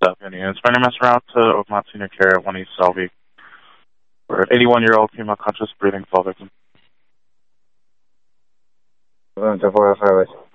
units. My name is route to Oakmont Senior Care at 1 East Selby, where an 81-year-old female conscious breathing fall victim. 4 Service.